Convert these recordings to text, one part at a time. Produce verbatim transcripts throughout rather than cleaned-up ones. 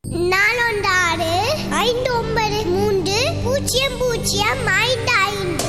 நாலொன்று ஆறு ஐந்து ஒன்பது மூன்று பூஜ்ஜியம் பூஜ்ஜியம் ஐந்து ஐந்து.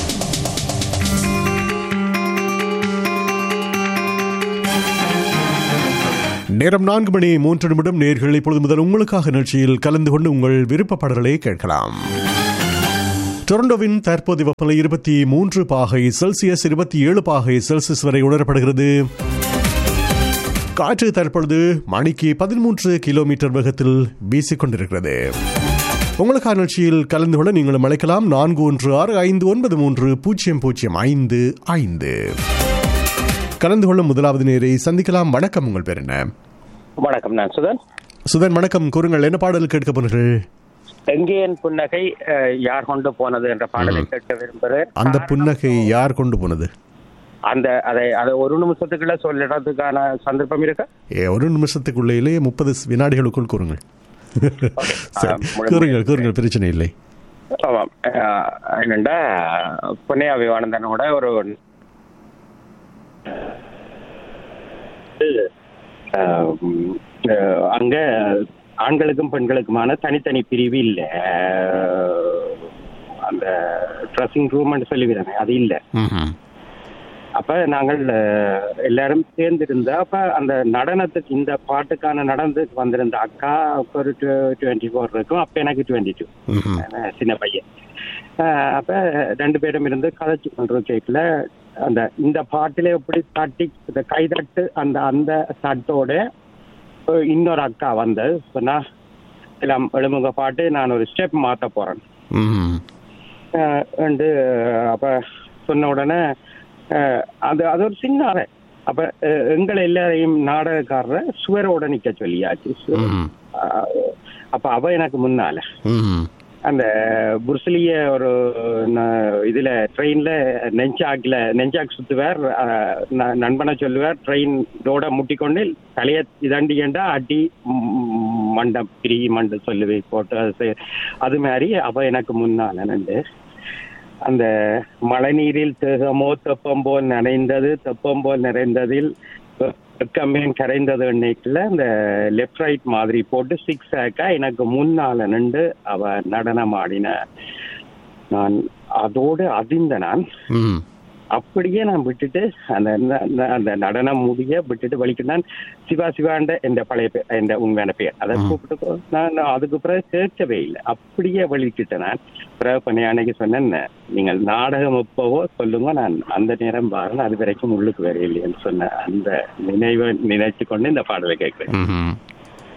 நேரம் நான்கு மணி மூன்று நிமிடம். நேர்கள் இப்பொழுது முதல் உங்களுக்காக நிகழ்ச்சியில் கலந்து கொண்டு உங்கள் விருப்ப பாடல்களை கேட்கலாம். டொரண்டோவின் தற்போதைய வெப்பநிலை இருபத்தி மூன்று பாகை செல்சியஸ், இருபத்தி ஏழு பாகை செல்சியஸ் வரை உணரப்படுகிறது. காற்று தற்பொழுது மணிக்கு பதிமூன்று கிலோமீட்டர் வேகத்தில் வீசிக்கொண்டிருக்கிறது. உங்களுக்கான நிகழ்ச்சியில் கலந்து கொள்ள நீங்களும் அழைக்கலாம். நான்கு ஒன்று ஆறு ஐந்து ஒன்பது மூன்று பூஜ்ஜியம் பூஜ்ஜியம் ஐந்து ஐந்து. கலந்து கொள்ளும் முதலாவது நேரை சந்திக்கலாம். வணக்கம், உங்கள் பேர் என்ன? வணக்கம், நான் சுதன். சுதன் வணக்கம். கூறுங்கள், என்ன பாடல் கேட்க போனீர்கள்? எங்கே என் புன்னகை யார் கொண்டு போனது என்ற பாடலை கேட்க விரும்புகிறேன். அந்த புன்னகை யார் கொண்டு போனது? அந்த அதை அதை ஒரு நிமிஷத்துக்குள்ள சொல்லிடுறதுக்கான சந்தர்ப்பம் இருக்கு. ஒரு நிமிஷத்துக்குள்ளே முப்பது வினாடிகளுக்குள் கூறுங்கள். கூறுங்கள் கூறுங்கள், பிரச்சனை இல்லை. ஆமாம், என்னண்டா புண்ணியா விவானந்தனோட ஒரு அங்க ஆண்களுக்கும் பெண்களுக்குமான தனித்தனி பிரிவு இல்லை. அந்த ட்ரெஸ்ஸிங் ரூம் சொல்லுவீங்க, அது இல்லை. அப்ப நாங்கள் எல்லாரும் சேர்ந்திருந்தா அப்ப அந்த நடனத்துக்கு, இந்த பாட்டுக்கான நடனத்துக்கு வந்திருந்த அக்கா ஒரு டுவெண்ட்டி ஃபோர் இருக்கும், அப்ப எனக்கு டுவெண்ட்டி டூ, சின்ன பையன். அப்ப ரெண்டு பேரும் இருந்து கதைச்சு கொண்டு கேட்கல. அந்த இந்த பாட்டில எப்படி தட்டி இந்த கைதட்டு அந்த அந்த தட்டோட இன்னொரு அக்கா வந்து சொன்னா, எல்லாம் எழுமுக பாட்டு, நான் ஒரு ஸ்டெப் மாத்த போறேன். அப்ப சொன்ன உடனே அது அது ஒரு சின்ன அறை. அப்ப எங்களை எல்லாரையும் நாடகக்காரரை சுவரோட நிக்க சொல்லியாச்சு. அப்ப அவ எனக்கு முன்னால அந்த புருசிலிய ஒரு இதுல ட்ரெயின்ல நெஞ்சாக்ல நெஞ்சாக் சுத்துவார், நண்பனை சொல்லுவார், ட்ரெயின் ரோட முட்டிக்கொண்டு தலைய இதாண்டியண்டா அடி மண்டம் பிரி மண்டம் சொல்லுவே போட்டு, அது மாதிரி அவ எனக்கு முன்னால நண்டு. அந்த மழை நீரில் தேகமோ தெப்பம் போல் நனைந்தது, தெப்பம் போல் நிறைந்ததில் கம்மியும் கரைந்தது அன்னைக்குல அந்த லெப்ட் ரைட் மாதிரி போட்டு சிக்ஸ் ஆக்கா எனக்கு முன்னால நின்று அவ நடனம் ஆடின. நான் அதோடு அதிர்ந்த நான் அப்படியே நான் விட்டுட்டு அந்த அந்த நடனம் முடிய விட்டுட்டு வலிக்கிட்டான். சிவா சிவாண்ட எந்த பழைய பேர், எந்த உண்மையான பேர், அதை கூப்பிட்டு நான் அதுக்கு பிறகு கேட்கவே இல்லை. அப்படியே வலிக்கிட்டேன் நான். பிறகு பண்ணி அன்னைக்கு சொன்னேன், நீங்கள் நாடகம் எப்பவோ சொல்லுங்க, நான் அந்த நேரம் பாருங்க, அது வரைக்கும் உள்ளுக்கு வரையில்லைன்னு சொன்ன அந்த நினைவை நினைச்சு கொண்டு இந்த பாடலை கேட்கிறேன்.